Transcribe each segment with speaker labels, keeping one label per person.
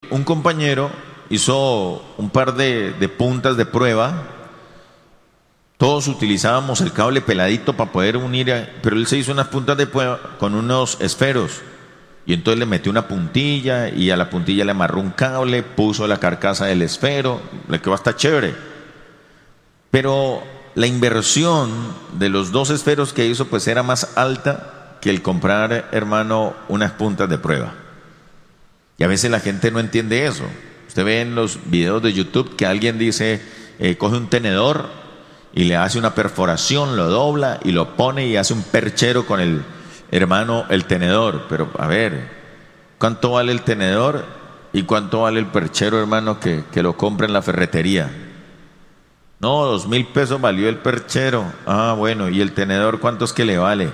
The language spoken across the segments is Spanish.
Speaker 1: un compañero hizo un par de puntas de prueba. Todos utilizábamos el cable peladito para poder unir, pero él se hizo unas puntas de prueba con unos esferos. Y entonces le metió una puntilla y a la puntilla le amarró un cable, puso la carcasa del esfero, le quedó hasta chévere. Pero la inversión de los dos esferos que hizo pues era más alta que el comprar, hermano, unas puntas de prueba. Y a veces la gente no entiende eso. Usted ve en los videos de YouTube que alguien dice, coge un tenedor y le hace una perforación, lo dobla y lo pone y hace un perchero con el tenedor. Pero a ver, ¿cuánto vale el tenedor y cuánto vale el perchero, hermano, que lo compra en la ferretería? No, 2,000 pesos valió el perchero. Ah, bueno, ¿y el tenedor cuánto es que le vale?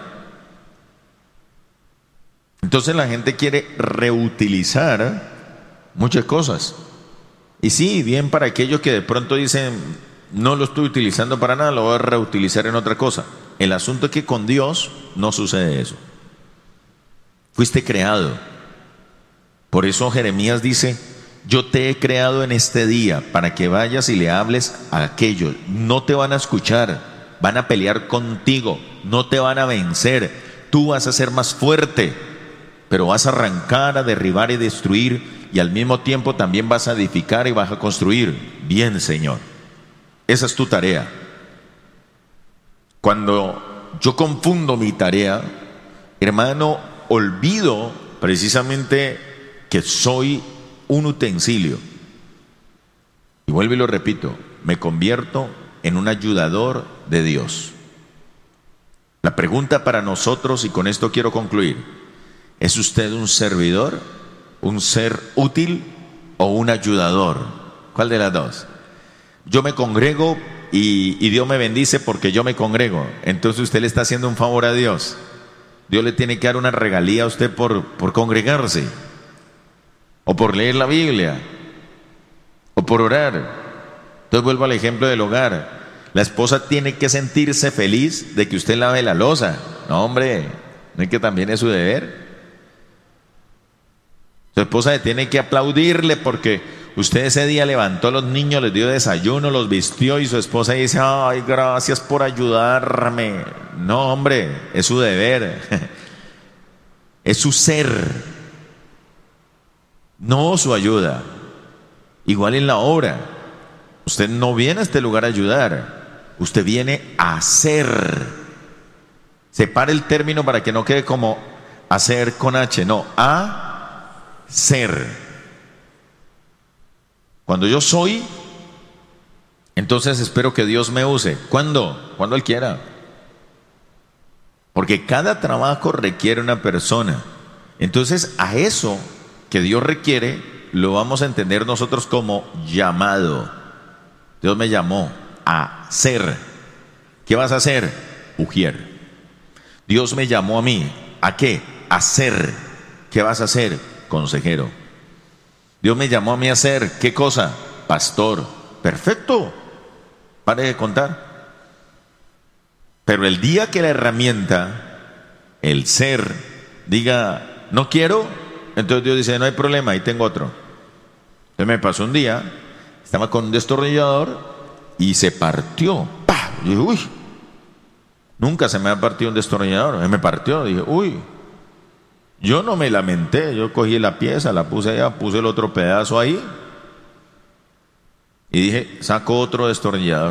Speaker 1: Entonces la gente quiere reutilizar muchas cosas. Y sí, bien para aquellos que de pronto dicen, no lo estoy utilizando para nada, lo voy a reutilizar en otra cosa. El asunto es que con Dios no sucede eso. Fuiste creado. Por eso Jeremías dice, yo te he creado en este día para que vayas y le hables a aquellos. No te van a escuchar, van a pelear contigo, no te van a vencer. Tú vas a ser más fuerte, pero vas a arrancar, a derribar y destruir, y al mismo tiempo también vas a edificar y vas a construir. Bien, Señor. Esa es tu tarea. Cuando yo confundo mi tarea, hermano, olvido precisamente que soy un utensilio. Y vuelvo y lo repito, me convierto en un ayudador de Dios. La pregunta para nosotros, y con esto quiero concluir, ¿es usted un servidor, un ser útil o un ayudador? ¿Cuál de las dos? Yo me congrego y Dios me bendice porque yo me congrego. Entonces usted le está haciendo un favor a Dios. Dios le tiene que dar una regalía a usted por congregarse, o por leer la Biblia, o por orar. Entonces vuelvo al ejemplo del hogar. La esposa tiene que sentirse feliz de que usted lave la loza. No, hombre, ¿no es que también es su deber? Su esposa le tiene que aplaudirle porque usted ese día levantó a los niños, les dio desayuno, los vistió, y su esposa dice, ay, gracias por ayudarme. No, hombre, es su deber. Es su ser, no su ayuda. Igual en la obra, usted no viene a este lugar a ayudar, usted viene a hacer. Separe el término para que no quede como hacer con H, no, a ser. Cuando yo soy, entonces espero que Dios me use. ¿Cuándo? Cuando Él quiera. Porque cada trabajo requiere una persona. Entonces a eso que Dios requiere lo vamos a entender nosotros como llamado. Dios me llamó a ser. ¿Qué vas a hacer? Ujier. Dios me llamó a mí. ¿A qué? A ser. ¿Qué vas a hacer? Consejero. Dios me llamó a mí a ser, ¿qué cosa? Pastor. Perfecto. Pare de contar. Pero el día que la herramienta, el ser, diga, no quiero, entonces Dios dice, no hay problema, ahí tengo otro. Entonces me pasó un día, estaba con un destornillador y se partió. ¡Pah! Y dije, uy, nunca se me ha partido un destornillador. Me partió, dije, uy. Yo no me lamenté, yo cogí la pieza, la puse allá, puse el otro pedazo ahí y dije, saco otro destornillador.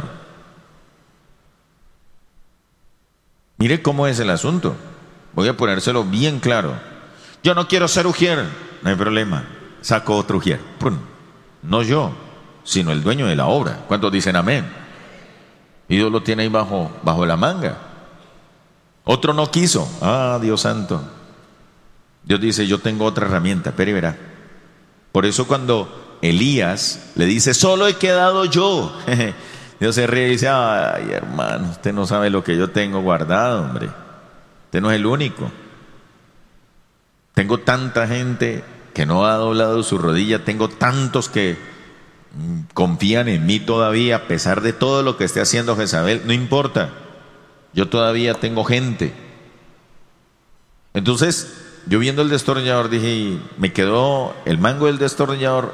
Speaker 1: Mire cómo es el asunto, voy a ponérselo bien claro. Yo no quiero ser ujier, no hay problema, saco otro ujier. No yo, sino el dueño de la obra. ¿Cuántos dicen amén? Y Dios lo tiene ahí bajo la manga. Otro no quiso, Dios santo. Dios dice, yo tengo otra herramienta, pero y verá. Por eso cuando Elías le dice, solo he quedado yo, Dios se ríe y dice, ay hermano, usted no sabe lo que yo tengo guardado, hombre. Usted no es el único. Tengo tanta gente que no ha doblado su rodilla, tengo tantos que confían en mí todavía, a pesar de todo lo que esté haciendo Jezabel. No importa, yo todavía tengo gente. Entonces, yo viendo el destornillador dije, me quedó el mango del destornillador